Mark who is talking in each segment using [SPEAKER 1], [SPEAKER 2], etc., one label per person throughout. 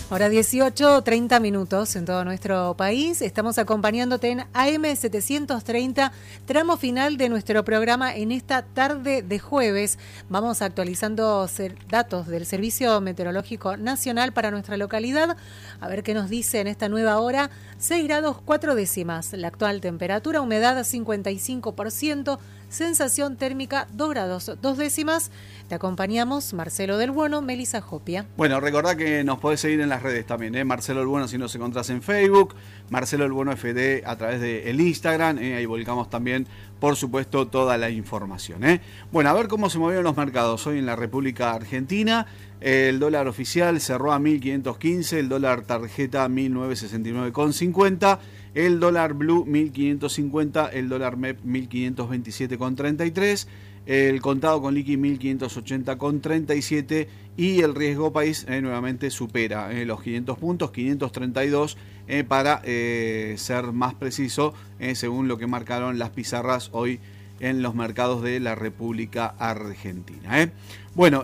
[SPEAKER 1] Hora 18, 30 minutos en todo nuestro país. Estamos acompañándote en AM730, tramo final de nuestro programa en esta tarde de jueves. Vamos actualizando datos del Servicio Meteorológico Nacional para nuestra localidad. A ver qué nos dice en esta nueva hora. 6 grados 4 décimas. La actual temperatura, humedad 55%. Sensación térmica 2 grados 2 décimas. Te acompañamos Marcelo Del Bueno, Melissa Jopia.
[SPEAKER 2] Bueno, recordá que nos podés seguir en las redes también, Marcelo Del Bueno si nos encontrás en Facebook, Marcelo Del Bueno FD a través del Instagram, ahí volcamos también, por supuesto, toda la información. Bueno, a ver cómo se movieron los mercados hoy en la República Argentina. El dólar oficial cerró a 1.515, el dólar tarjeta 1.969,50, el dólar blue 1.550, el dólar MEP 1.527,33, el contado con liqui 1.580,37 y el riesgo país nuevamente supera los 500 puntos, 532 para ser más preciso, según lo que marcaron las pizarras hoy en los mercados de la República Argentina. Bueno,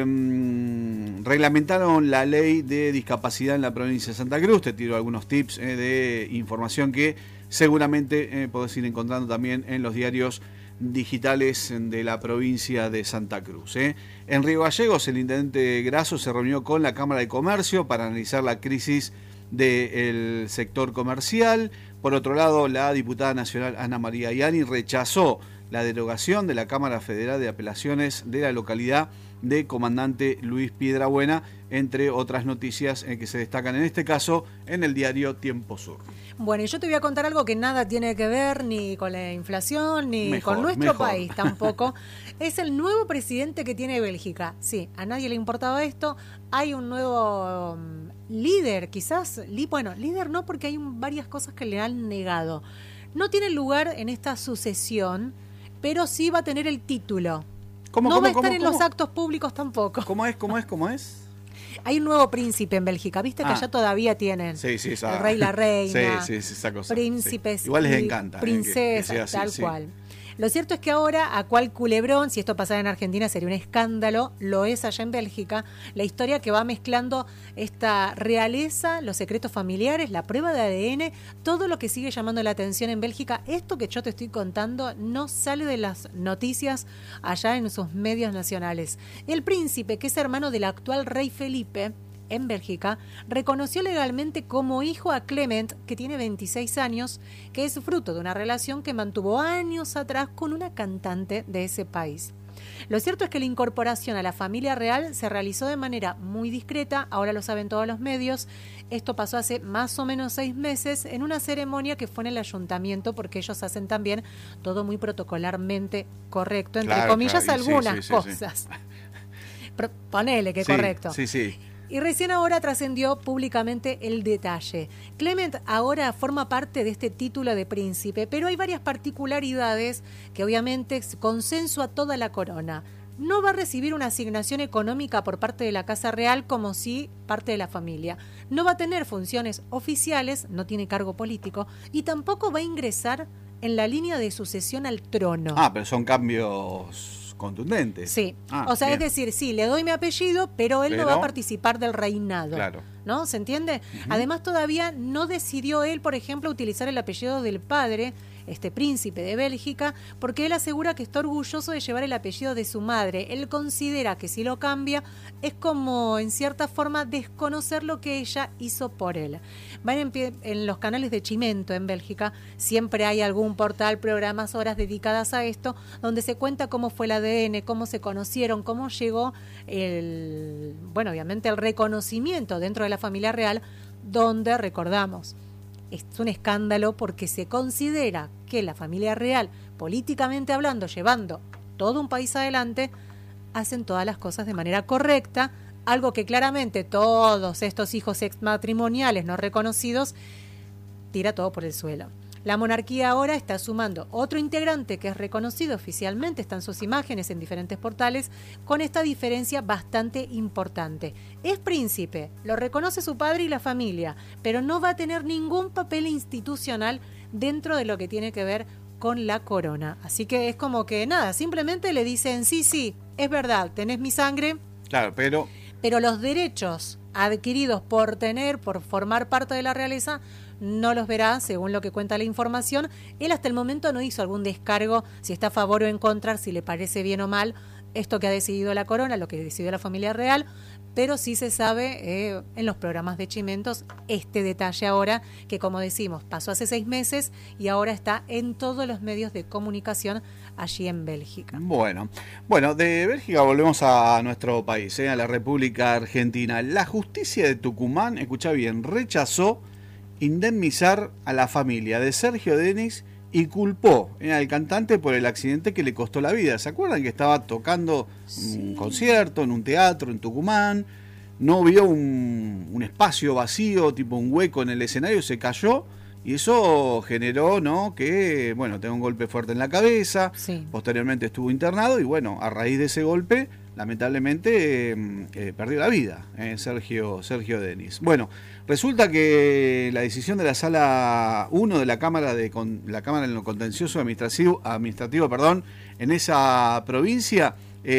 [SPEAKER 2] reglamentaron la ley de discapacidad en la provincia de Santa Cruz. Te tiro algunos tips de información que seguramente podés ir encontrando también en los diarios digitales de la provincia de Santa Cruz. En Río Gallegos, el intendente Grasso se reunió con la Cámara de Comercio para analizar la crisis del sector comercial. Por otro lado, la diputada nacional Ana María Ianni rechazó la derogación de la Cámara Federal de Apelaciones de la localidad de Comandante Luis Piedrabuena, entre otras noticias que se destacan en este caso en el diario Tiempo Sur.
[SPEAKER 1] Bueno, y yo te voy a contar algo que nada tiene que ver ni con la inflación, ni con nuestro país tampoco. Es el nuevo presidente que tiene Bélgica. Sí, a nadie le importaba esto. Hay un nuevo líder, quizás. Bueno, líder no, porque hay varias cosas que le han negado. No tiene lugar en esta sucesión, pero sí va a tener el título. No va a estar en los actos públicos tampoco.
[SPEAKER 2] ¿Cómo es?
[SPEAKER 1] Hay un nuevo príncipe en Bélgica, viste que allá todavía tienen el rey, la reina,
[SPEAKER 2] esa cosa,
[SPEAKER 1] príncipes,
[SPEAKER 2] igual les encanta,
[SPEAKER 1] princesas, tal cual. Lo cierto es que ahora, a cual culebrón, si esto pasara en Argentina sería un escándalo, lo es allá en Bélgica, la historia que va mezclando esta realeza, los secretos familiares, la prueba de ADN, todo lo que sigue llamando la atención en Bélgica. Esto que yo te estoy contando no sale de las noticias allá en sus medios nacionales. El príncipe, que es hermano del actual rey Felipe, en Bélgica, reconoció legalmente como hijo a Clement, que tiene 26 años, que es fruto de una relación que mantuvo años atrás con una cantante de ese país. Lo cierto es que la incorporación a la familia real se realizó de manera muy discreta, ahora lo saben todos los medios. Esto pasó hace más o menos 6 meses en una ceremonia que fue en el ayuntamiento, porque ellos hacen también todo muy protocolarmente correcto, entre comillas, algunas cosas. Ponele que correcto.
[SPEAKER 2] Sí.
[SPEAKER 1] Y recién ahora trascendió públicamente el detalle. Clement ahora forma parte de este título de príncipe, pero hay varias particularidades que obviamente consensúa toda la corona. No va a recibir una asignación económica por parte de la Casa Real como si parte de la familia. No va a tener funciones oficiales, no tiene cargo político, y tampoco va a ingresar en la línea de sucesión al trono.
[SPEAKER 2] Pero son cambios contundentes.
[SPEAKER 1] Sí, bien. Es decir, sí, le doy mi apellido, pero él no va a participar del reinado.
[SPEAKER 2] Claro.
[SPEAKER 1] ¿No? ¿Se entiende? Uh-huh. Además, todavía no decidió él, por ejemplo, utilizar el apellido del padre, este príncipe de Bélgica, porque él asegura que está orgulloso de llevar el apellido de su madre. Él considera que si lo cambia es como, en cierta forma, desconocer lo que ella hizo por él. Van en los canales de Chimento en Bélgica, siempre hay algún portal, programas, horas dedicadas a esto, donde se cuenta cómo fue el ADN, cómo se conocieron, cómo llegó obviamente el reconocimiento dentro de la familia real, donde, recordamos, es un escándalo porque se considera que la familia real, políticamente hablando, llevando todo un país adelante, hacen todas las cosas de manera correcta, algo que claramente todos estos hijos exmatrimoniales no reconocidos tira todo por el suelo. La monarquía ahora está sumando otro integrante que es reconocido oficialmente, están sus imágenes en diferentes portales, con esta diferencia bastante importante. Es príncipe, lo reconoce su padre y la familia, pero no va a tener ningún papel institucional dentro de lo que tiene que ver con la corona. Así que es como que nada, simplemente le dicen sí, es verdad, tenés mi sangre.
[SPEAKER 2] Claro,
[SPEAKER 1] pero los derechos adquiridos por formar parte de la realeza, no los verá, según lo que cuenta la información. Él hasta el momento no hizo algún descargo, si está a favor o en contra, si le parece bien o mal esto que ha decidido la corona, lo que decidió la familia real, pero sí se sabe en los programas de Chimentos este detalle ahora, que como decimos, pasó hace 6 meses y ahora está en todos los medios de comunicación allí en Bélgica.
[SPEAKER 2] Bueno, de Bélgica volvemos a nuestro país, a la República Argentina. La justicia de Tucumán, escucha bien, rechazó indemnizar a la familia de Sergio Denis y culpó al cantante por el accidente que le costó la vida. ¿Se acuerdan que estaba tocando un concierto en un teatro en Tucumán? No vio un espacio vacío, tipo un hueco en el escenario, se cayó y eso generó, ¿no?, que, bueno, tenga un golpe fuerte en la cabeza.
[SPEAKER 1] Sí.
[SPEAKER 2] Posteriormente estuvo internado y, bueno, a raíz de ese golpe, lamentablemente perdió la vida, Sergio Denis. Bueno, resulta que la decisión de la Sala 1 de la Cámara en lo contencioso administrativo, en esa provincia,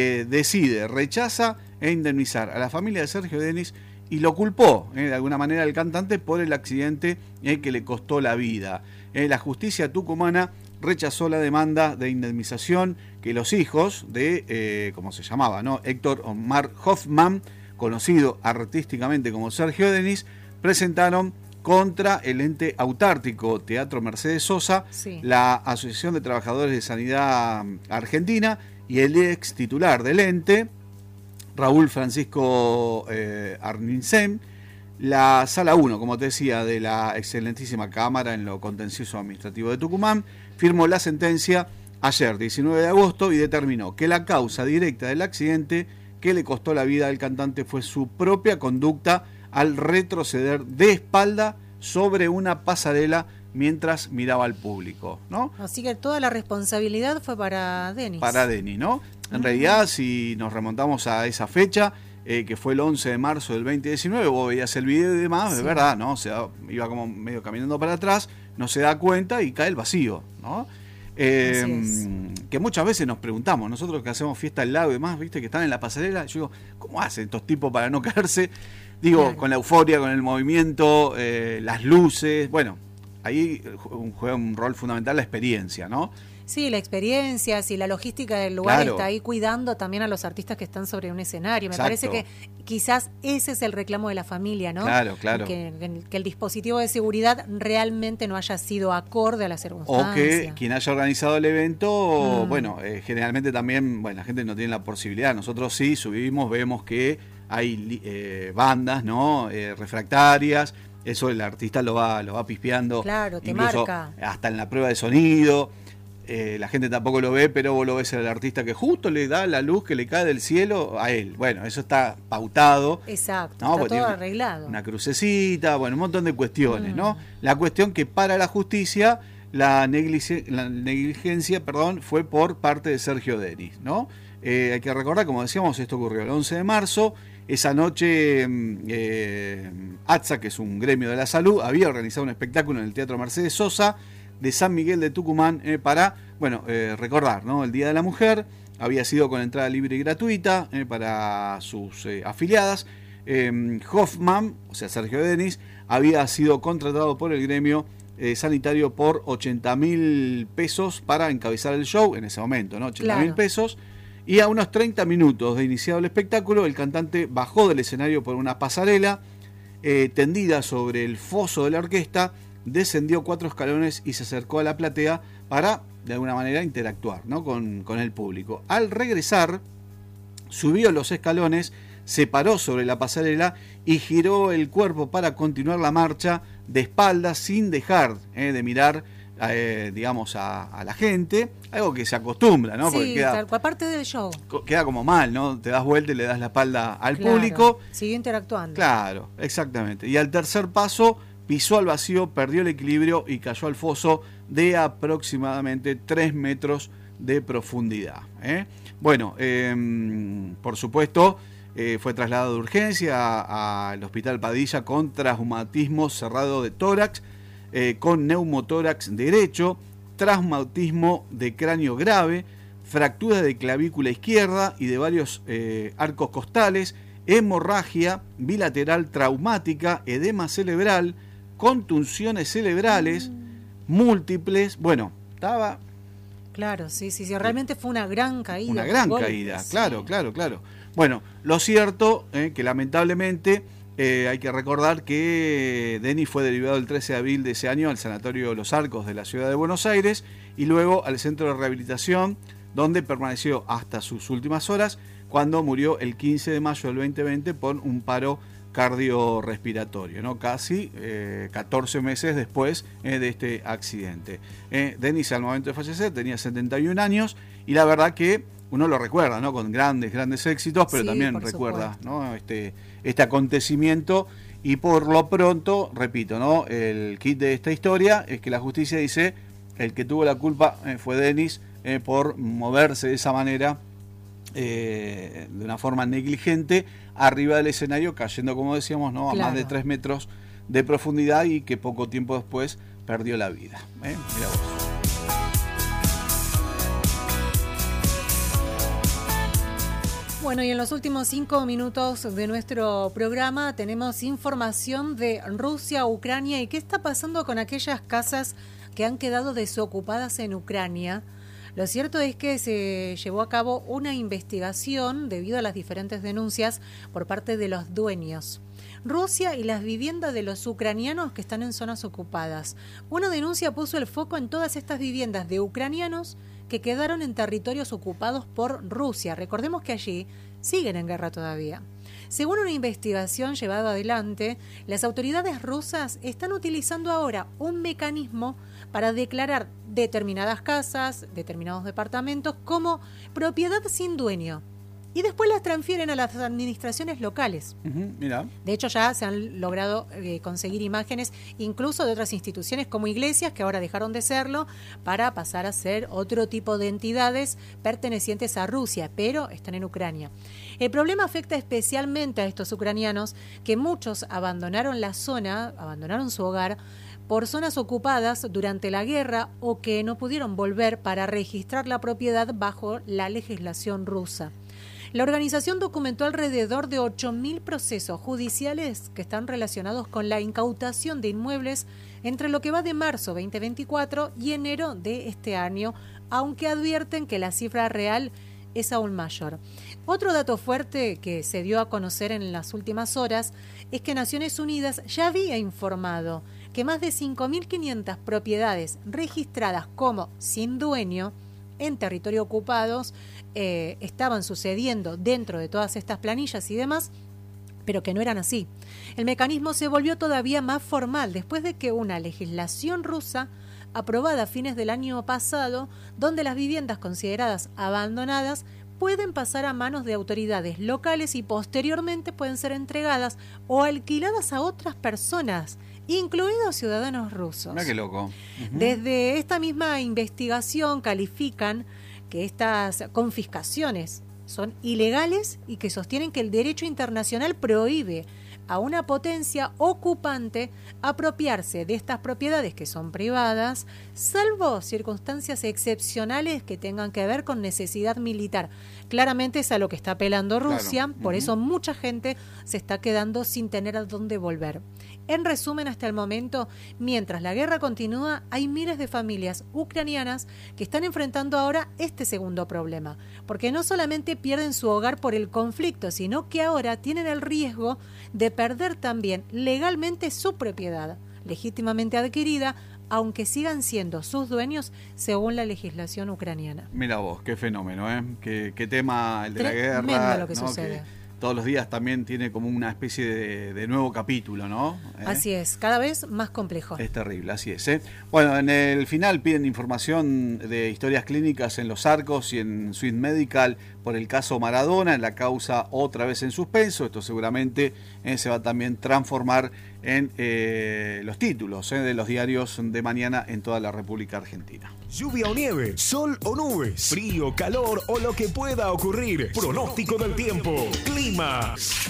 [SPEAKER 2] rechaza indemnizar a la familia de Sergio Denis y lo culpó, de alguna manera, al cantante por el accidente que le costó la vida. La justicia tucumana rechazó la demanda de indemnización que los hijos de, ¿cómo se llamaba?, ¿no?, Héctor Omar Hoffman, conocido artísticamente como Sergio Denis, presentaron contra el ente autártico Teatro Mercedes Sosa,
[SPEAKER 1] sí,
[SPEAKER 2] la Asociación de Trabajadores de Sanidad Argentina y el ex titular del ente, Raúl Francisco Arnincem. La Sala 1, como te decía, de la excelentísima Cámara en lo contencioso administrativo de Tucumán, firmó la sentencia ayer, 19 de agosto, y determinó que la causa directa del accidente que le costó la vida al cantante fue su propia conducta al retroceder de espalda sobre una pasarela mientras miraba al público, ¿no?
[SPEAKER 1] Así que toda la responsabilidad fue para Denis.
[SPEAKER 2] Para Denis, ¿no? En realidad, si nos remontamos a esa fecha, que fue el 11 de marzo del 2019, vos veías el video y demás, sí, de verdad, ¿no? O sea, iba como medio caminando para atrás, no se da cuenta y cae el vacío, ¿no? Que muchas veces nos preguntamos, nosotros que hacemos fiesta al lago y demás, viste, que están en la pasarela, yo digo, ¿cómo hacen estos tipos para no caerse? Digo, claro, con la euforia, con el movimiento, las luces, bueno, ahí juega un rol fundamental la experiencia, ¿no?
[SPEAKER 1] Sí, la experiencia, sí, la logística del lugar, claro, está ahí cuidando también a los artistas que están sobre un escenario. Me parece que quizás ese es el reclamo de la familia, ¿no?
[SPEAKER 2] Claro, claro.
[SPEAKER 1] Que el dispositivo de seguridad realmente no haya sido acorde a las circunstancias.
[SPEAKER 2] O que quien haya organizado el evento, bueno, generalmente también, bueno, la gente no tiene la posibilidad. Nosotros sí subimos, vemos que hay bandas, ¿no? Refractarias. Eso el artista lo va pispeando.
[SPEAKER 1] Claro, te marca.
[SPEAKER 2] Hasta en la prueba de sonido. La gente tampoco lo ve, pero vos lo ves al artista que justo le da la luz que le cae del cielo a él. Bueno, eso está pautado.
[SPEAKER 1] Exacto, ¿no? Está todo arreglado.
[SPEAKER 2] Una crucecita, bueno, un montón de cuestiones, ¿no? La cuestión que para la justicia la negligencia, fue por parte de Sergio Denis, ¿no? Hay que recordar, como decíamos, esto ocurrió el 11 de marzo. Esa noche ATSA, que es un gremio de la salud, había organizado un espectáculo en el Teatro Mercedes Sosa de San Miguel de Tucumán para, bueno, recordar, ¿no?, el Día de la Mujer. Había sido con entrada libre y gratuita para sus afiliadas. Hoffman, o sea, Sergio Denis, había sido contratado por el gremio sanitario por 80.000 pesos para encabezar el show en ese momento, ¿no? 80.000 pesos. Y a unos 30 minutos de iniciado el espectáculo, el cantante bajó del escenario por una pasarela tendida sobre el foso de la orquesta, descendió 4 escalones y se acercó a la platea para, de alguna manera, interactuar, ¿no?, con el público. Al regresar, subió los escalones, se paró sobre la pasarela y giró el cuerpo para continuar la marcha de espaldas sin dejar de mirar, digamos, a la gente. Algo que se acostumbra, ¿no?
[SPEAKER 1] Sí, porque queda, aparte del show.
[SPEAKER 2] Queda como mal, ¿no? Te das vuelta y le das la espalda al público.
[SPEAKER 1] Sigue interactuando.
[SPEAKER 2] Claro, exactamente. Y al tercer paso pisó al vacío, perdió el equilibrio y cayó al foso de aproximadamente 3 metros de profundidad. Bueno, por supuesto, fue trasladado de urgencia al Hospital Padilla con traumatismo cerrado de tórax, con neumotórax derecho, traumatismo de cráneo grave, fractura de clavícula izquierda y de varios arcos costales, hemorragia bilateral traumática, edema cerebral, contusiones cerebrales múltiples. Bueno, estaba...
[SPEAKER 1] Claro, sí, realmente fue una gran caída.
[SPEAKER 2] Una gran caída, sí. Claro. Bueno, lo cierto que lamentablemente hay que recordar que Denis fue derivado el 13 de abril de ese año al Sanatorio Los Arcos de la ciudad de Buenos Aires y luego al centro de rehabilitación, donde permaneció hasta sus últimas horas, cuando murió el 15 de mayo del 2020 por un paro cardiorrespiratorio, ¿no? Casi 14 meses después de este accidente. Denis, al momento de fallecer, tenía 71 años y la verdad que uno lo recuerda, ¿no? Con grandes éxitos, pero sí, también recuerda, ¿no? Este acontecimiento. Y por lo pronto, repito, ¿no? El kit de esta historia es que la justicia dice el que tuvo la culpa fue Denis por moverse de esa manera, de una forma negligente, arriba del escenario, cayendo, como decíamos, ¿no? A más de 3 metros de profundidad y que poco tiempo después perdió la vida. Mirá vos.
[SPEAKER 1] Bueno, y en los últimos 5 minutos de nuestro programa tenemos información de Rusia, Ucrania y qué está pasando con aquellas casas que han quedado desocupadas en Ucrania. Lo cierto es que se llevó a cabo una investigación debido a las diferentes denuncias por parte de los dueños. Rusia y las viviendas de los ucranianos que están en zonas ocupadas. Una denuncia puso el foco en todas estas viviendas de ucranianos que quedaron en territorios ocupados por Rusia. Recordemos que allí siguen en guerra todavía. Según una investigación llevada adelante, las autoridades rusas están utilizando ahora un mecanismo para declarar determinadas casas, determinados departamentos como propiedad sin dueño. Y después las transfieren a las administraciones locales.
[SPEAKER 2] Mira.
[SPEAKER 1] De hecho, ya se han logrado conseguir imágenes incluso de otras instituciones como iglesias, que ahora dejaron de serlo, para pasar a ser otro tipo de entidades pertenecientes a Rusia, pero están en Ucrania. El problema afecta especialmente a estos ucranianos, que muchos abandonaron la zona, abandonaron su hogar, por zonas ocupadas durante la guerra o que no pudieron volver para registrar la propiedad bajo la legislación rusa. La organización documentó alrededor de 8.000 procesos judiciales que están relacionados con la incautación de inmuebles entre lo que va de marzo 2024 y enero de este año, aunque advierten que la cifra real es aún mayor. Otro dato fuerte que se dio a conocer en las últimas horas es que Naciones Unidas ya había informado que más de 5.500 propiedades registradas como sin dueño en territorio ocupados estaban sucediendo dentro de todas estas planillas y demás, pero que no eran así. El mecanismo se volvió todavía más formal después de que una legislación rusa aprobada a fines del año pasado, donde las viviendas consideradas abandonadas pueden pasar a manos de autoridades locales y posteriormente pueden ser entregadas o alquiladas a otras personas, incluidos ciudadanos rusos.
[SPEAKER 2] Mira qué loco.
[SPEAKER 1] Desde esta misma investigación califican que estas confiscaciones son ilegales y que sostienen que el derecho internacional prohíbe a una potencia ocupante apropiarse de estas propiedades que son privadas, salvo circunstancias excepcionales que tengan que ver con necesidad militar. Claramente es a lo que está apelando Rusia, claro. Por eso mucha gente se está quedando sin tener a dónde volver. En resumen, hasta el momento, mientras la guerra continúa, hay miles de familias ucranianas que están enfrentando ahora este segundo problema, porque no solamente pierden su hogar por el conflicto, sino que ahora tienen el riesgo de perder también legalmente su propiedad, legítimamente adquirida, aunque sigan siendo sus dueños según la legislación ucraniana.
[SPEAKER 2] Mira vos, qué fenómeno, ¿eh? Qué tema el de la guerra.
[SPEAKER 1] Tremendo lo que
[SPEAKER 2] ¿no?
[SPEAKER 1] sucede.
[SPEAKER 2] Que todos los días también tiene como una especie de nuevo capítulo, ¿no?
[SPEAKER 1] Así es, cada vez más complejo.
[SPEAKER 2] Es terrible, así es. Bueno, en el final piden información de historias clínicas en Los Arcos y en Swiss Medical por el caso Maradona, en la causa otra vez en suspenso. Esto seguramente se va a también transformar en los títulos de los diarios de mañana en toda la República Argentina.
[SPEAKER 3] Lluvia o nieve, sol o nubes, frío, calor o lo que pueda ocurrir. Pronóstico del tiempo. Climas.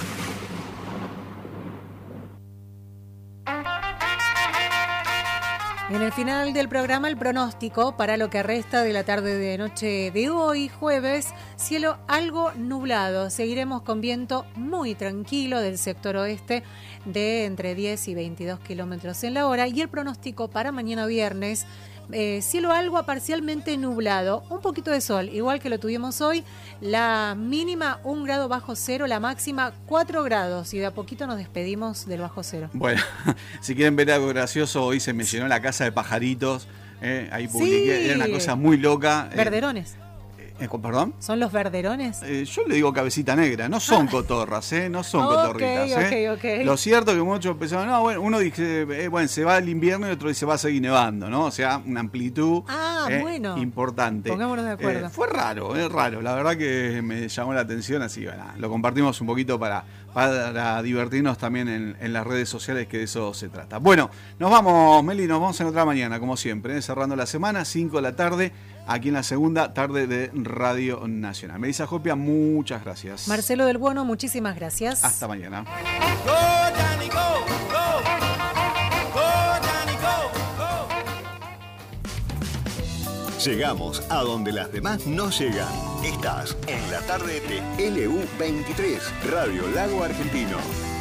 [SPEAKER 1] En el final del programa, el pronóstico para lo que resta de la tarde de noche de hoy, jueves, cielo algo nublado. Seguiremos con viento muy tranquilo del sector oeste de entre 10 y 22 kilómetros en la hora. Y el pronóstico para mañana viernes, cielo algo parcialmente nublado, un poquito de sol, igual que lo tuvimos hoy. La mínima 1 grado bajo cero, la máxima 4 grados. Y de a poquito nos despedimos del bajo cero.
[SPEAKER 2] Bueno, si quieren ver algo gracioso, hoy se mencionó la casa de pajaritos. Ahí publiqué, era una cosa muy loca.
[SPEAKER 1] Verderones.
[SPEAKER 2] ¿Perdón?
[SPEAKER 1] ¿Son los verderones?
[SPEAKER 2] Yo le digo cabecita negra, no son cotorras, no son cotorritas.
[SPEAKER 1] Okay.
[SPEAKER 2] Lo cierto es que muchos pensaban, no, bueno, uno dice, bueno, se va el invierno y otro dice, va a seguir nevando, ¿no? O sea, una amplitud
[SPEAKER 1] bueno,
[SPEAKER 2] importante.
[SPEAKER 1] Pongámonos de acuerdo.
[SPEAKER 2] Fue raro, la verdad que me llamó la atención, así bueno, lo compartimos un poquito para divertirnos también en las redes sociales, que de eso se trata. Bueno, nos vamos, Meli, nos vamos en otra mañana, como siempre, cerrando la semana, 5 de la tarde, aquí en la segunda tarde de Radio Nacional. Melissa Jopia, muchas gracias.
[SPEAKER 1] Marcelo del Buono, muchísimas gracias.
[SPEAKER 2] Hasta mañana.
[SPEAKER 4] Go, Danny, go, go. Go, Danny, go, go.
[SPEAKER 3] Llegamos a donde las demás no llegan. Estás en la tarde de LU23, Radio Lago Argentino.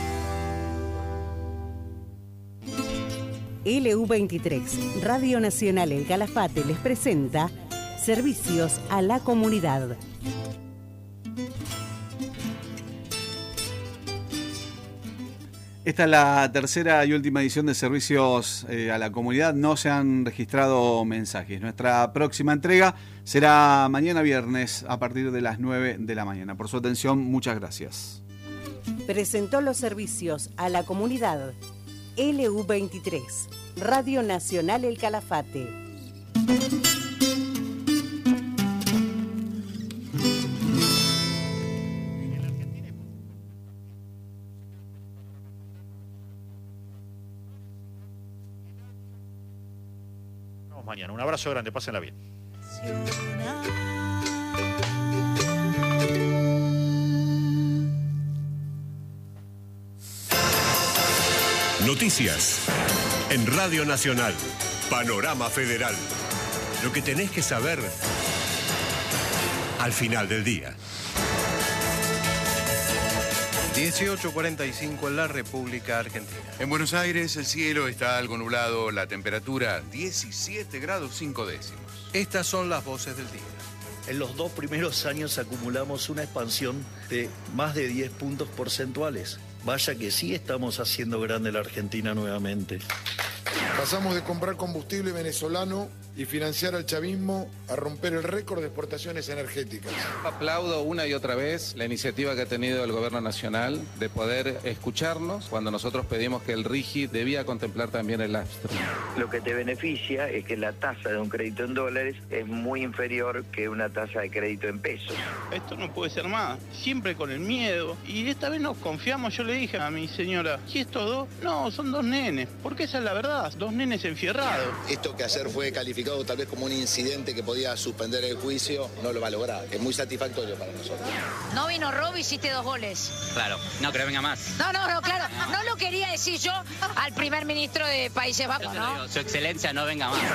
[SPEAKER 5] LU23, Radio Nacional El Calafate les presenta Servicios a la Comunidad.
[SPEAKER 2] Esta es la tercera y última edición de Servicios a la Comunidad. No se han registrado mensajes. Nuestra próxima entrega será mañana viernes a partir de las 9 de la mañana. Por su atención, muchas gracias.
[SPEAKER 5] Presentó los servicios a la comunidad LU23, Radio Nacional El Calafate.
[SPEAKER 6] Mañana. Un abrazo grande, pásenla bien.
[SPEAKER 3] Noticias en Radio Nacional. Panorama Federal. Lo que tenés que saber al final del día.
[SPEAKER 7] 18:45 en la República Argentina.
[SPEAKER 8] En Buenos Aires el cielo está algo nublado, la temperatura 17 grados 5 décimos.
[SPEAKER 7] Estas son las voces del día.
[SPEAKER 9] En los 2 primeros años acumulamos una expansión de más de 10 puntos porcentuales. Vaya que sí estamos haciendo grande la Argentina nuevamente.
[SPEAKER 10] Pasamos de comprar combustible venezolano y financiar al chavismo a romper el récord de exportaciones energéticas.
[SPEAKER 11] Aplaudo una y otra vez la iniciativa que ha tenido el gobierno nacional de poder escucharnos cuando nosotros pedimos que el RIGI debía contemplar también el upstream.
[SPEAKER 12] Lo que te beneficia es que la tasa de un crédito en dólares es muy inferior que una tasa de crédito en pesos.
[SPEAKER 13] Esto no puede ser más, siempre con el miedo. Y esta vez nos confiamos, yo le dije a mi señora, ¿y estos dos? No, son 2 nenes, porque esa es la verdad, 2 nenes enfierrados.
[SPEAKER 14] Esto que ayer fue calificado tal vez como un incidente que podía suspender el juicio, no lo va a lograr. Es muy satisfactorio para nosotros.
[SPEAKER 15] No vino Rob, hiciste 2 goles.
[SPEAKER 16] Claro, no creo que venga más.
[SPEAKER 15] No, claro. No lo quería decir yo al primer ministro de Países Bajos, ¿no?
[SPEAKER 16] Digo, su excelencia no venga más.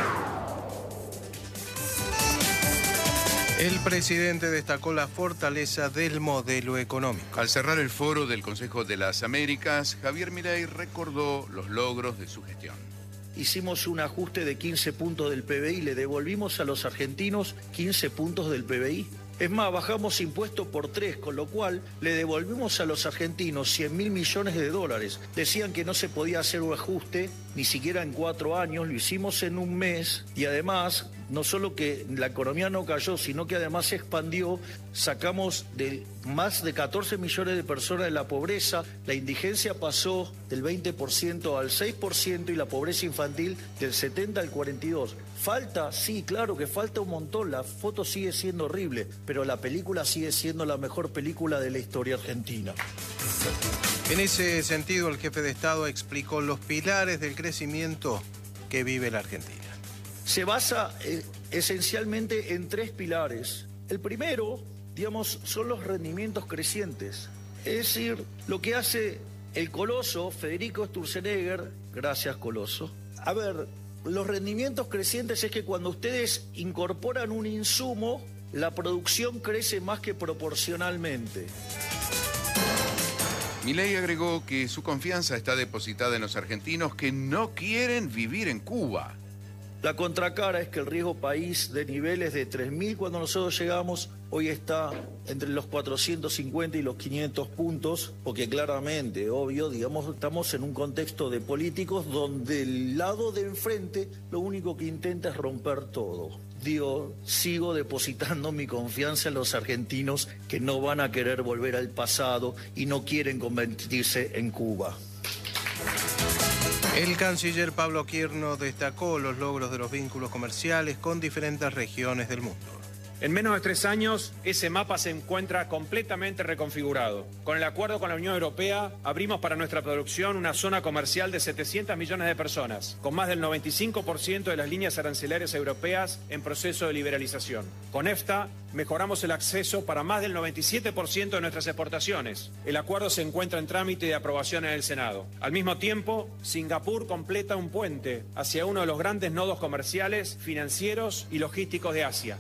[SPEAKER 7] El presidente destacó la fortaleza del modelo económico.
[SPEAKER 8] Al cerrar el foro del Consejo de las Américas, Javier Milei recordó los logros de su gestión.
[SPEAKER 9] Hicimos un ajuste de 15 puntos del PBI, le devolvimos a los argentinos 15 puntos del PBI. Es más, bajamos impuestos por 3, con lo cual le devolvimos a los argentinos 100.000 millones de dólares. Decían que no se podía hacer un ajuste, ni siquiera en 4 años, lo hicimos en un mes y además, no solo que la economía no cayó, sino que además se expandió, sacamos de más de 14 millones de personas de la pobreza, la indigencia pasó del 20% al 6% y la pobreza infantil del 70% al 42%. ¿Falta? Sí, claro que falta un montón, la foto sigue siendo horrible, pero la película sigue siendo la mejor película de la historia argentina.
[SPEAKER 7] En ese sentido, el jefe de Estado explicó los pilares del crecimiento que vive la Argentina.
[SPEAKER 9] Se basa esencialmente en 3 pilares. El primero, digamos, son los rendimientos crecientes. Es decir, lo que hace el coloso Federico Sturzenegger, gracias Coloso. A ver, los rendimientos crecientes es que cuando ustedes incorporan un insumo, la producción crece más que proporcionalmente.
[SPEAKER 8] Milei agregó que su confianza está depositada en los argentinos que no quieren vivir en Cuba.
[SPEAKER 9] La contracara es que el riesgo país de niveles de 3.000 cuando nosotros llegamos, hoy está entre los 450 y los 500 puntos, porque claramente, obvio, digamos, estamos en un contexto de políticos donde el lado de enfrente lo único que intenta es romper todo. Sigo depositando mi confianza en los argentinos que no van a querer volver al pasado y no quieren convertirse en Cuba.
[SPEAKER 7] El canciller Pablo Quirno destacó los logros de los vínculos comerciales con diferentes regiones del mundo.
[SPEAKER 17] En menos de 3 años, ese mapa se encuentra completamente reconfigurado. Con el acuerdo con la Unión Europea, abrimos para nuestra producción una zona comercial de 700 millones de personas, con más del 95% de las líneas arancelarias europeas en proceso de liberalización. Con EFTA, mejoramos el acceso para más del 97% de nuestras exportaciones. El acuerdo se encuentra en trámite de aprobación en el Senado. Al mismo tiempo, Singapur completa un puente hacia uno de los grandes nodos comerciales, financieros y logísticos de Asia.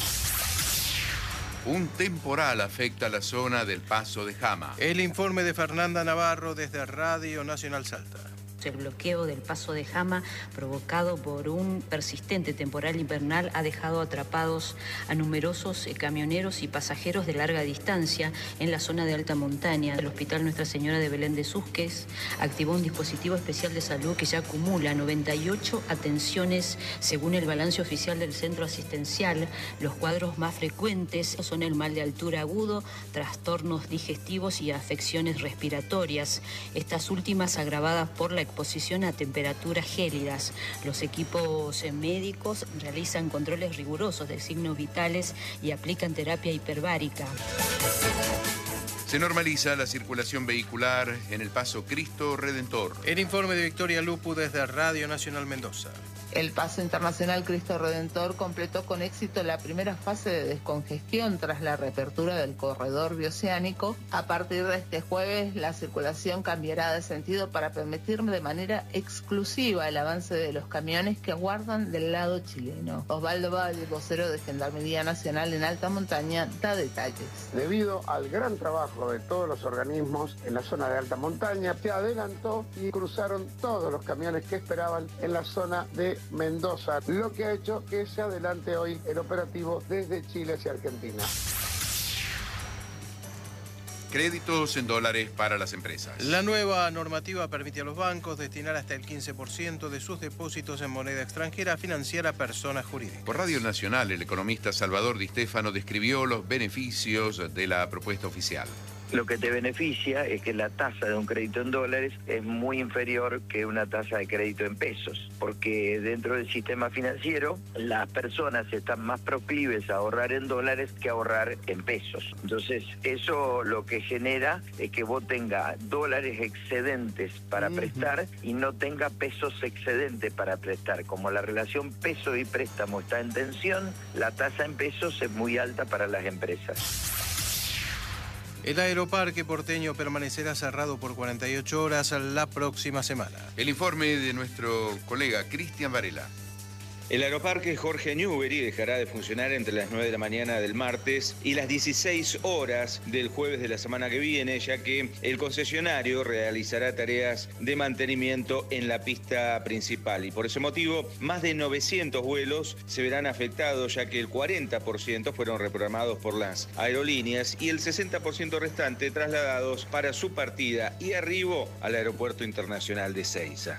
[SPEAKER 8] Un temporal afecta la zona del Paso de Jama.
[SPEAKER 7] El informe de Fernanda Navarro desde Radio Nacional Salta.
[SPEAKER 18] El bloqueo del Paso de Jama, provocado por un persistente temporal invernal, ha dejado atrapados a numerosos camioneros y pasajeros de larga distancia en la zona de alta montaña. El Hospital Nuestra Señora de Belén de Susques activó un dispositivo especial de salud que ya acumula 98 atenciones según el balance oficial del centro asistencial. Los cuadros más frecuentes son el mal de altura agudo, trastornos digestivos y afecciones respiratorias. Estas últimas agravadas por la exposición a temperaturas gélidas. Los equipos médicos realizan controles rigurosos de signos vitales y aplican terapia hiperbárica.
[SPEAKER 8] Se normaliza la circulación vehicular en el Paso Cristo Redentor.
[SPEAKER 7] El informe de Victoria Lupu desde Radio Nacional Mendoza.
[SPEAKER 19] El Paso Internacional Cristo Redentor completó con éxito la primera fase de descongestión tras la reapertura del corredor bioceánico. A partir de este jueves, la circulación cambiará de sentido para permitir de manera exclusiva el avance de los camiones que aguardan del lado chileno. Osvaldo Valle, vocero de Gendarmería Nacional en Alta Montaña, da detalles.
[SPEAKER 20] Debido al gran trabajo de todos los organismos en la zona de alta montaña, se adelantó y cruzaron todos los camiones que esperaban en la zona de Mendoza, lo que ha hecho que se adelante hoy el operativo desde Chile hacia Argentina.
[SPEAKER 8] Créditos en dólares para las empresas.
[SPEAKER 7] La nueva normativa permite a los bancos destinar hasta el 15% de sus depósitos en moneda extranjera a financiar a personas jurídicas.
[SPEAKER 8] Por Radio Nacional, el economista Salvador Di Stefano describió los beneficios de la propuesta oficial.
[SPEAKER 12] Lo que te beneficia es que la tasa de un crédito en dólares es muy inferior que una tasa de crédito en pesos, porque dentro del sistema financiero las personas están más proclives a ahorrar en dólares que a ahorrar en pesos. Entonces, eso lo que genera es que vos tengas dólares excedentes para prestar y no tenga pesos excedentes para prestar. Como la relación peso y préstamo está en tensión, la tasa en pesos es muy alta para las empresas.
[SPEAKER 7] El aeroparque porteño permanecerá cerrado por 48 horas la próxima semana.
[SPEAKER 8] El informe de nuestro colega Cristian Varela.
[SPEAKER 21] El aeroparque Jorge Newbery dejará de funcionar entre las 9 de la mañana del martes y las 16 horas del jueves de la semana que viene, ya que el concesionario realizará tareas de mantenimiento en la pista principal. Y por ese motivo, más de 900 vuelos se verán afectados, ya que el 40% fueron reprogramados por las aerolíneas y el 60% restante trasladados para su partida y arribo al Aeropuerto Internacional de Ezeiza.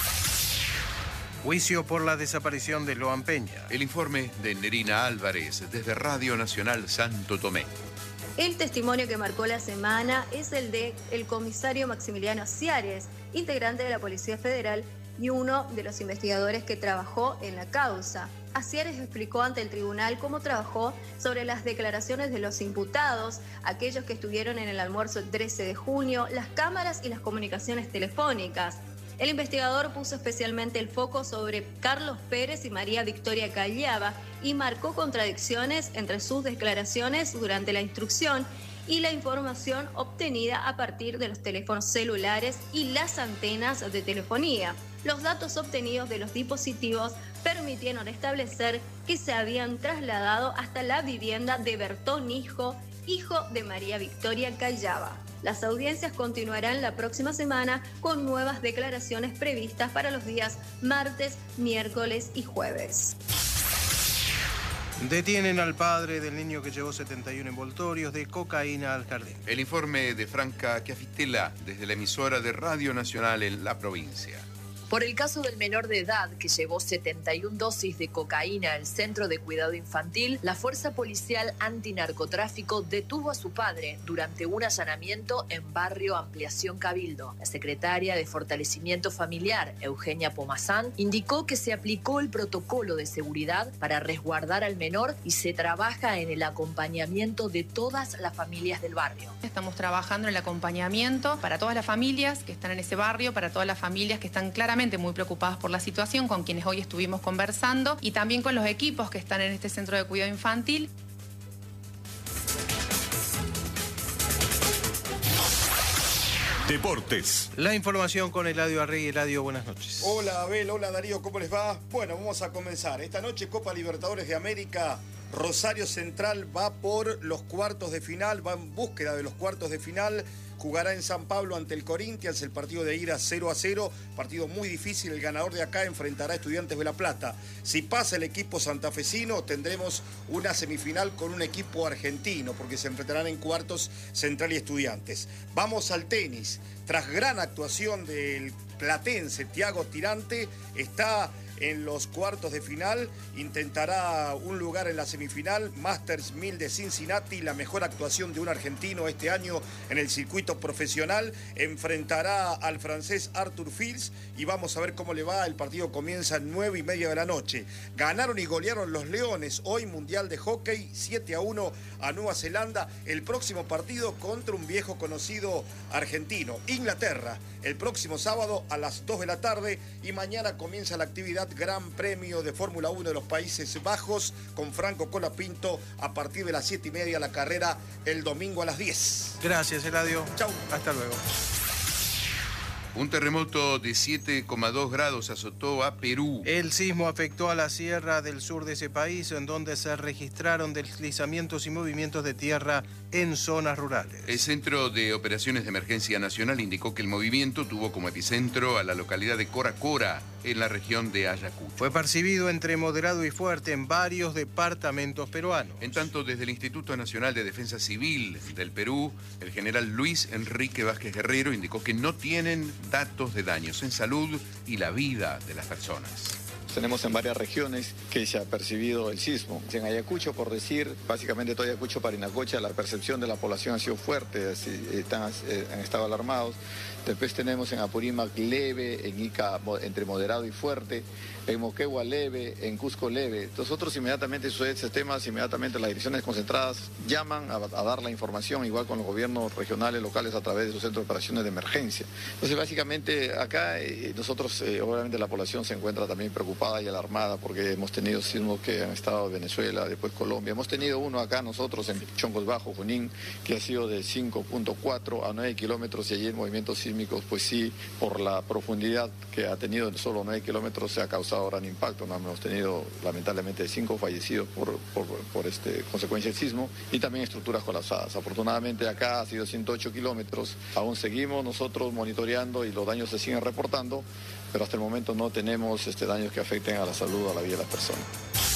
[SPEAKER 7] Juicio por la desaparición de Loan Peña.
[SPEAKER 8] El informe de Nerina Álvarez desde Radio Nacional Santo Tomé.
[SPEAKER 22] El testimonio que marcó la semana es el de el comisario Maximiliano Ciares, integrante de la Policía Federal y uno de los investigadores que trabajó en la causa. Ciares explicó ante el tribunal cómo trabajó sobre las declaraciones de los imputados, aquellos que estuvieron en el almuerzo el 13 de junio, las cámaras y las comunicaciones telefónicas. El investigador puso especialmente el foco sobre Carlos Pérez y María Victoria Callaba y marcó contradicciones entre sus declaraciones durante la instrucción y la información obtenida a partir de los teléfonos celulares y las antenas de telefonía. los datos obtenidos de los dispositivos permitieron establecer que se habían trasladado hasta la vivienda de Bertón Hijo de María Victoria Callaba. Las audiencias continuarán la próxima semana con nuevas declaraciones previstas para los días martes, miércoles y jueves.
[SPEAKER 7] Detienen al padre del niño que llevó 71 envoltorios de cocaína al jardín.
[SPEAKER 8] El informe de Franca Chiafitella desde la emisora de Radio Nacional en la provincia.
[SPEAKER 1] Por el caso del menor de edad que llevó 71 dosis de cocaína al Centro de Cuidado Infantil, la Fuerza Policial Antinarcotráfico detuvo a su padre durante un allanamiento en Barrio Ampliación Cabildo. La secretaria de Fortalecimiento Familiar, Eugenia Pomazán, indicó que se aplicó el protocolo de seguridad para resguardar al menor y se trabaja en el acompañamiento de todas las familias del barrio.
[SPEAKER 4] Estamos trabajando en el acompañamiento para todas las familias que están en ese barrio, para todas las familias que están claramente muy preocupadas por la situación, con quienes hoy estuvimos conversando, y también con los equipos que están en este centro de cuidado infantil.
[SPEAKER 3] Deportes.
[SPEAKER 7] La información con Eladio Arregui. Eladio, buenas noches.
[SPEAKER 23] Hola Abel, hola Darío, ¿cómo les va? Bueno, vamos a comenzar. Esta noche Copa Libertadores de América. Rosario Central va por los cuartos de final, va en búsqueda de los cuartos de final. Jugará en San Pablo ante el Corinthians, el partido de ida 0-0, partido muy difícil. El ganador de acá enfrentará a Estudiantes de La Plata. Si pasa el equipo santafesino, tendremos una semifinal con un equipo argentino, porque se enfrentarán en cuartos Central y Estudiantes. Vamos al tenis. Tras gran actuación del platense Thiago Tirante, está en los cuartos de final, intentará un lugar en la semifinal. Masters 1000 de Cincinnati, la mejor actuación de un argentino este año en el circuito profesional. Enfrentará al francés Arthur Fils y vamos a ver cómo le va. El partido comienza a 9:30 de la noche. Ganaron y golearon los Leones hoy, Mundial de Hockey, 7-1 a Nueva Zelanda. El próximo partido contra un viejo conocido argentino, Inglaterra, el próximo sábado a las 2 de la tarde, y mañana comienza la actividad Gran Premio de Fórmula 1 de los Países Bajos con Franco Colapinto a partir de las 7:30, la carrera el domingo a las 10.
[SPEAKER 7] Gracias, Eladio.
[SPEAKER 23] Chau.
[SPEAKER 7] Hasta luego.
[SPEAKER 8] Un terremoto de 7,2 grados azotó a Perú.
[SPEAKER 7] El sismo afectó a la sierra del sur de ese país, en donde se registraron deslizamientos y movimientos de tierra en zonas rurales.
[SPEAKER 8] El Centro de Operaciones de Emergencia Nacional indicó que el movimiento tuvo como epicentro a la localidad de Cora Cora, en la región de Ayacucho.
[SPEAKER 7] Fue percibido entre moderado y fuerte en varios departamentos peruanos.
[SPEAKER 8] En tanto, desde el Instituto Nacional de Defensa Civil del Perú, el general Luis Enrique Vázquez Guerrero indicó que no tienen datos de daños en salud y la vida de las personas.
[SPEAKER 24] Tenemos en varias regiones que se ha percibido el sismo. En Ayacucho, por decir, básicamente todo Ayacucho, Parinacocha, la percepción de la población ha sido fuerte, han estado alarmados. Después tenemos en Apurímac leve, en Ica entre moderado y fuerte, en Moquegua leve, en Cusco leve. Nosotros inmediatamente sucede estos temas, inmediatamente las direcciones concentradas llaman a dar la información, igual con los gobiernos regionales, locales, a través de sus centros de operaciones de emergencia. Entonces, básicamente, acá nosotros, obviamente la población se encuentra también preocupada y alarmada porque hemos tenido sismos que han estado en Venezuela, después Colombia. Hemos tenido uno acá nosotros en Chongos Bajo, Junín, que ha sido de 5.4 a 9 kilómetros y allí el movimiento sísmicos, pues sí, por la profundidad que ha tenido en solo 9 kilómetros, se ha causado gran impacto. ¿No? Hemos tenido lamentablemente 5 fallecidos por consecuencia del sismo y también estructuras colapsadas. Afortunadamente acá ha sido 108 kilómetros. Aún seguimos nosotros monitoreando y los daños se siguen reportando, pero hasta el momento no tenemos daños que afecten a la salud o a la vida de las personas.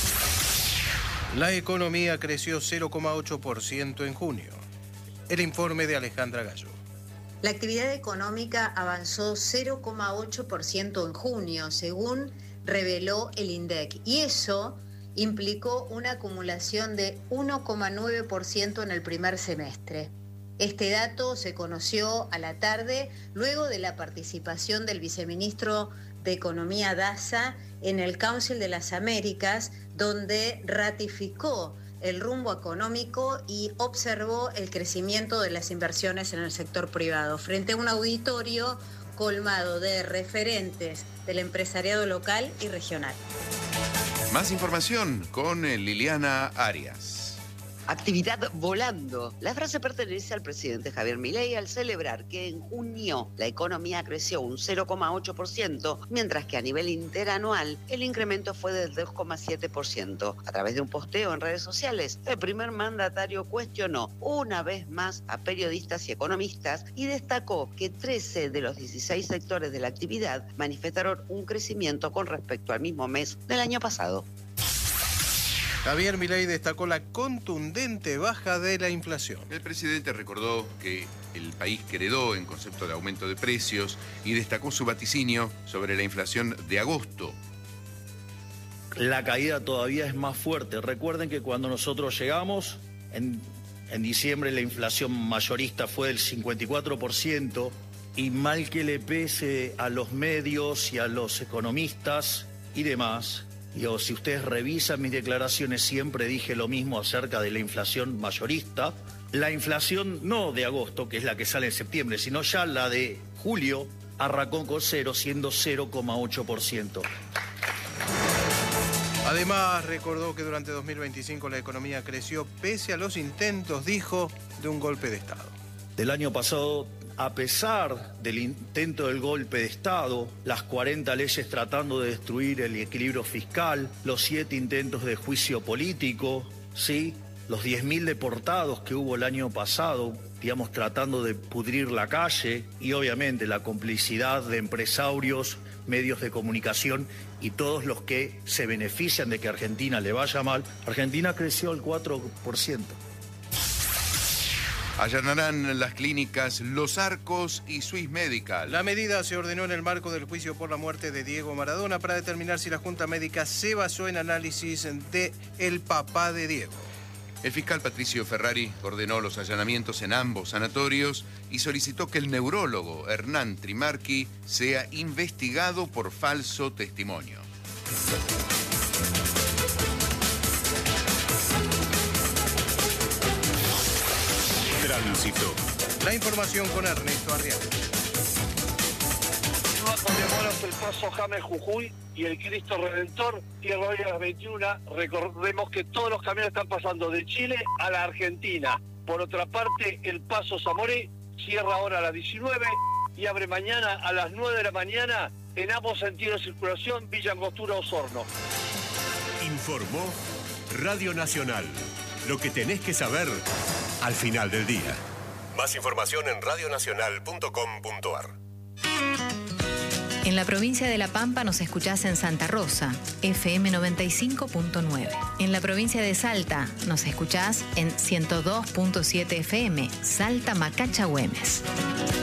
[SPEAKER 7] La economía creció 0,8% en junio. El informe de Alejandra Gallo.
[SPEAKER 25] La actividad económica avanzó 0,8% en junio, según reveló el INDEC, y eso implicó una acumulación de 1,9% en el primer semestre. Este dato se conoció a la tarde luego de la participación del viceministro de Economía Daza en el Council de las Américas, donde ratificó el rumbo económico y observó el crecimiento de las inversiones en el sector privado, frente a un auditorio colmado de referentes del empresariado local y regional.
[SPEAKER 8] Más información con Liliana Arias.
[SPEAKER 2] actividad volando. La frase pertenece al presidente Javier Milei al celebrar que en junio la economía creció un 0,8%, mientras que a nivel interanual el incremento fue del 2,7%. A través de un posteo en redes sociales, el primer mandatario cuestionó una vez más a periodistas y economistas y destacó que 13 de los 16 sectores de la actividad manifestaron un crecimiento con respecto al mismo mes del año pasado.
[SPEAKER 7] Javier Milei destacó la contundente baja de la inflación.
[SPEAKER 8] El presidente recordó que el país quedó en concepto de aumento de precios y destacó su vaticinio sobre la inflación de agosto.
[SPEAKER 9] La caída todavía es más fuerte. Recuerden que cuando nosotros llegamos, en diciembre la inflación mayorista fue del 54%, y mal que le pese a los medios y a los economistas y demás, si ustedes revisan mis declaraciones, siempre dije lo mismo acerca de la inflación mayorista. La inflación no de agosto, que es la que sale en septiembre, sino ya la de julio, arrancó con cero, siendo 0,8%.
[SPEAKER 7] Además, recordó que durante 2025 la economía creció pese a los intentos, dijo, de un golpe de Estado.
[SPEAKER 9] Del año pasado, a pesar del intento del golpe de Estado, las 40 leyes tratando de destruir el equilibrio fiscal, los 7 intentos de juicio político, ¿sí?, los 10.000 deportados que hubo el año pasado, digamos, tratando de pudrir la calle, y obviamente la complicidad de empresarios, medios de comunicación y todos los que se benefician de que Argentina le vaya mal, Argentina creció al 4%.
[SPEAKER 8] Allanarán las clínicas Los Arcos y Swiss Medical.
[SPEAKER 7] La medida se ordenó en el marco del juicio por la muerte de Diego Maradona para determinar si la Junta Médica se basó en análisis de el papá de Diego.
[SPEAKER 8] El fiscal Patricio Ferrari ordenó los allanamientos en ambos sanatorios y solicitó que el neurólogo Hernán Trimarchi sea investigado por falso testimonio.
[SPEAKER 3] Tránsito.
[SPEAKER 7] La información con Ernesto Arriaga.
[SPEAKER 5] Con demoras el paso James Jujuy y el Cristo Redentor cierra hoy a las 21. Recordemos que todos los camiones están pasando de Chile a la Argentina. Por otra parte, el paso Zamoré cierra ahora a las 19 y abre mañana a las 9 de la mañana en ambos sentidos de circulación, Villa Angostura, Osorno.
[SPEAKER 3] Informó Radio Nacional. Lo que tenés que saber al final del día. Más información en radionacional.com.ar.
[SPEAKER 6] En la provincia de La Pampa nos escuchás en Santa Rosa, FM 95.9. En la provincia de Salta nos escuchás en 102.7 FM, Salta Macacha Güemes.